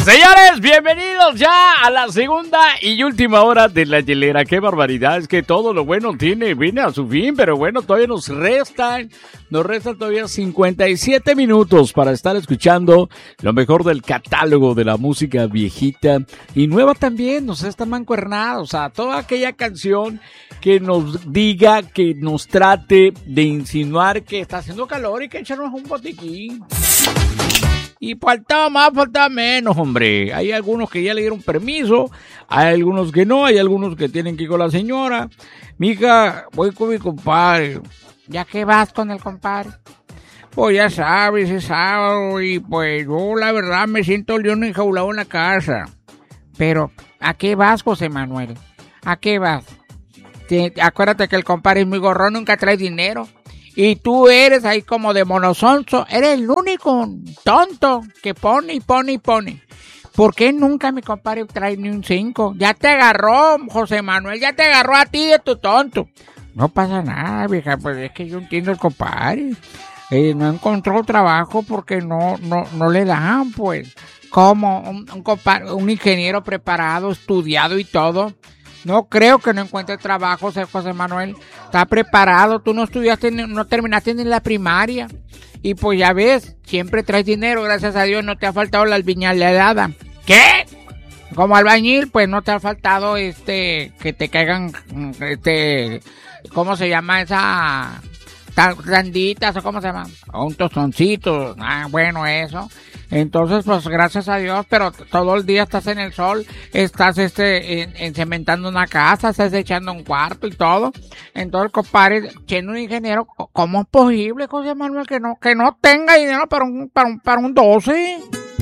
Señores, bienvenidos ya a la segunda y última hora de La Hielera. Qué barbaridad, es que todo lo bueno viene a su fin, pero bueno, todavía nos restan todavía 57 minutos para estar escuchando lo mejor del catálogo de la música viejita y nueva también, nos está mancuernada, o sea, toda aquella canción que nos diga, que nos trate de insinuar que está haciendo calor y que echarnos un botiquín. Y faltaba más, faltaba menos, hombre. Hay algunos que ya le dieron permiso, hay algunos que no, hay algunos que tienen que ir con la señora. Mija, voy con mi compadre. ¿Ya qué vas con el compadre? Pues ya sabes, es sábado y pues yo la verdad me siento león enjaulado en la casa. Pero, ¿a qué vas, José Manuel? ¿A qué vas? Acuérdate que el compadre es muy gorrón, nunca trae dinero. Y tú eres ahí como de monosonso, eres el único tonto que pone y pone y pone. ¿Por qué nunca mi compadre trae ni un 5? Ya te agarró, José Manuel, ya te agarró a ti de tu tonto. No pasa nada, vieja, pues es que yo entiendo el compadre. No encontró trabajo porque no le dan, pues. Como un ingeniero preparado, estudiado y todo. No creo que no encuentre trabajo, José Manuel. Está preparado, tú no estudiaste, no terminaste ni la primaria. Y pues ya ves, siempre traes dinero, gracias a Dios, no te ha faltado la albañileada. ¿Qué? Como albañil, pues no te ha faltado que te caigan, ¿cómo se llama esa? Randitas, o ¿cómo se llama? O un tostoncito, bueno, eso. Entonces, pues, gracias a Dios, pero todo el día estás en el sol, estás, encementando una casa, estás echando un cuarto y todo. Entonces, compadre, siendo un ingeniero, ¿cómo es posible, José Manuel, que no tenga dinero para un 12?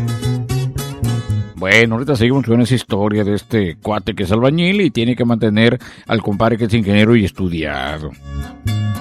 Bueno, ahorita seguimos con esa historia de este cuate que es albañil y tiene que mantener al compadre que es ingeniero y estudiado.